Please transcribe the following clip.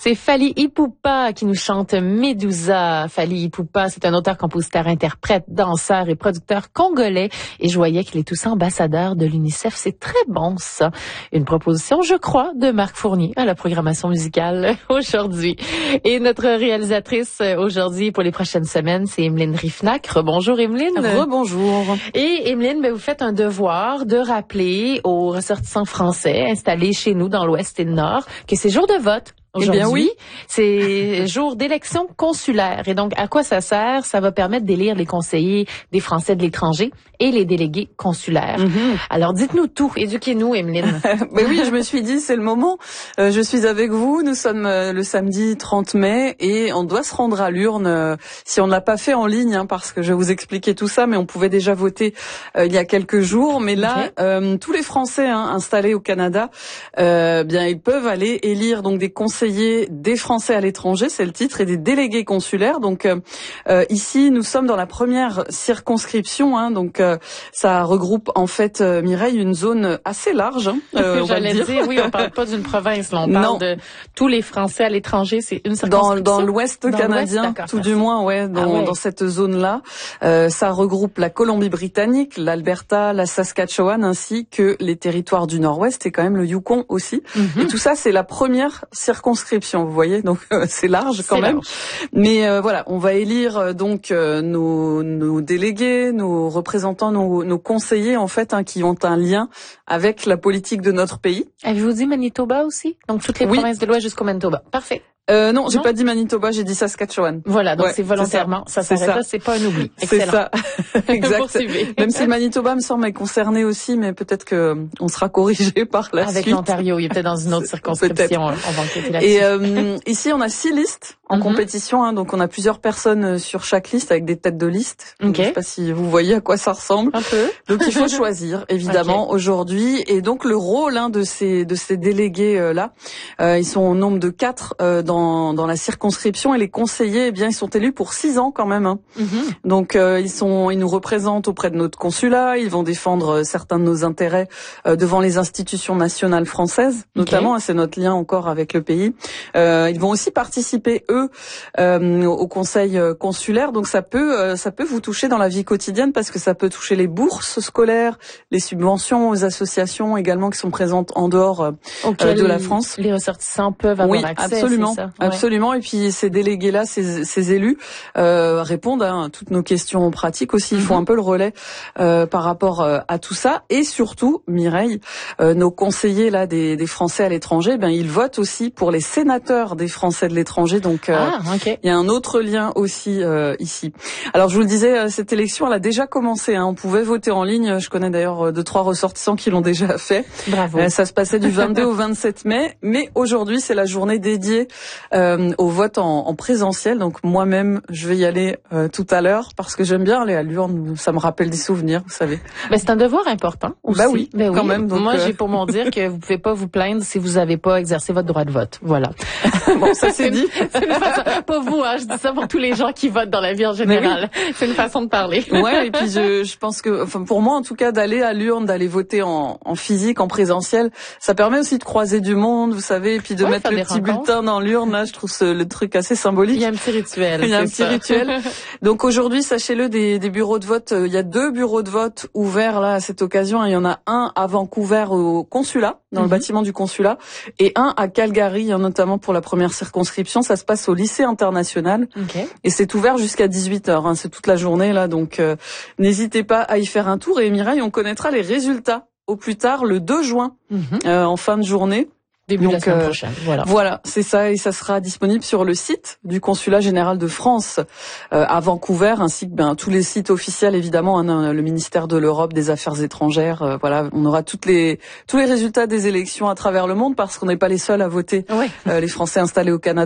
C'est Fally Ipupa qui nous chante Medusa. Fally Ipupa, c'est un auteur, compositeur, interprète, danseur et producteur congolais. Et je voyais qu'il est aussi ambassadeur de l'UNICEF. C'est très bon, ça. Une proposition, je crois, de Marc Fournier à la programmation musicale aujourd'hui. Et notre réalisatrice aujourd'hui pour les prochaines semaines, c'est Emeline Riefnack. Rebonjour, Emeline. Rebonjour. Et Emeline, vous faites un devoir de rappeler aux ressortissants français installés chez nous dans l'Ouest et le Nord que c'est jour de vote. Aujourd'hui, bien oui, c'est jour d'élection consulaire. Et donc, à quoi ça sert? Ça va permettre d'élire les conseillers des Français de l'étranger et les délégués consulaires. Alors, dites-nous tout. Éduquez-nous, Emeline. Mais oui, je me suis dit, c'est le moment. Je suis avec vous. Nous sommes le samedi 30 mai et on doit se rendre à l'urne si on ne l'a pas fait en ligne, parce que je vais vous expliquer tout ça, mais on pouvait déjà voter il y a quelques jours. Mais là, tous les Français installés au Canada, bien, ils peuvent aller élire donc des conseillers des Français à l'étranger, c'est le titre, et des délégués consulaires. Donc ici, nous sommes dans la première circonscription, donc ça regroupe en fait, Mireille, une zone assez large. J'allais dire, oui, on parle pas d'une province, là, on parle de tous les Français à l'étranger, c'est une circonscription. Dans l'Ouest canadien, tout du moins, dans cette zone-là. Ça regroupe la Colombie-Britannique, l'Alberta, la Saskatchewan, ainsi que les territoires du Nord-Ouest et quand même le Yukon aussi. Et tout ça, c'est la première circonscription, vous voyez, donc c'est large quand même. Mais voilà, on va élire donc nos délégués, nos représentants, nos conseillers en fait, qui ont un lien avec la politique de notre pays. Avez-vous dit Manitoba aussi? Donc toutes les provinces de l'Ouest jusqu'au Manitoba. Parfait. Non, j'ai pas dit Manitoba, j'ai dit Saskatchewan. Voilà, donc c'est volontairement, ça s'arrête là, c'est pas un oubli. C'est ça. Exact. Même si Manitoba me semble concerné aussi, mais peut-être que on sera corrigé par la suite. Avec l'Ontario, il est peut-être dans une autre circonscription, on va enquêter là-dessus. Et ici, on a 6 listes en compétition, donc on a plusieurs personnes sur chaque liste avec des têtes de liste. Je sais pas si vous voyez à quoi ça ressemble. Un peu. Donc il faut choisir, évidemment, aujourd'hui. Et donc le rôle de ces délégués là, ils sont au nombre de 4 dans la circonscription, et les conseillers, eh bien, ils sont élus pour 6 ans quand même. Donc ils nous représentent auprès de notre consulat, ils vont défendre certains de nos intérêts devant les institutions nationales françaises, notamment, c'est notre lien encore avec le pays. Ils vont aussi participer eux au conseil consulaire, donc ça peut vous toucher dans la vie quotidienne, parce que ça peut toucher les bourses scolaires, les subventions aux associations également qui sont présentes en dehors de la France. Les ressortissants peuvent avoir accès. Absolument. C'est ça. Absolument. Et puis ces délégués-là, ces élus répondent à toutes nos questions pratiques aussi. Ils font un peu le relais par rapport à tout ça. Et surtout, Mireille, nos conseillers là des Français à l'étranger, ils votent aussi pour les sénateurs des Français de l'étranger. Donc il y a un autre lien aussi ici. Alors je vous le disais, cette élection elle a déjà commencé. On pouvait voter en ligne. Je connais d'ailleurs 2-3 ressortissants qui l'ont déjà fait. Bravo. Ça se passait du 22 au 27 mai. Mais aujourd'hui, c'est la journée dédiée au vote en présentiel. Donc moi-même, je vais y aller tout à l'heure parce que j'aime bien aller à l'urne. Ça me rappelle des souvenirs, vous savez. C'est un devoir important aussi. Oui, quand même. Donc, moi, j'ai pour mon dire que vous pouvez pas vous plaindre si vous avez pas exercé votre droit de vote. Voilà. Bon, ça c'est dit. C'est une façon, pas vous, je dis ça pour tous les gens qui votent dans la vie en général. C'est une façon de parler. Ouais, et puis je pense que, pour moi en tout cas, d'aller à l'urne, d'aller voter en physique, en présentiel, ça permet aussi de croiser du monde, vous savez, et puis de mettre le petit bulletin dans l'urne. Là, je trouve le truc assez symbolique. Il y a un petit rituel. Il y a un petit rituel. Donc aujourd'hui, sachez-le, des bureaux de vote, il y a 2 bureaux de vote ouverts là à cette occasion. Il y en a un à Vancouver au consulat, dans le bâtiment du consulat, et un à Calgary, notamment pour la première circonscription. Ça se passe au lycée international. Et c'est ouvert jusqu'à 18h. C'est toute la journée là, donc n'hésitez pas à y faire un tour. Et Mireille, on connaîtra les résultats au plus tard le 2 juin, en fin de journée. Début de la semaine prochaine. Voilà, c'est ça, et ça sera disponible sur le site du Consulat général de France à Vancouver, ainsi que tous les sites officiels évidemment, le ministère de l'Europe, des Affaires étrangères. Voilà, on aura tous les résultats des élections à travers le monde, parce qu'on n'est pas les seuls à voter, les Français installés au Canada.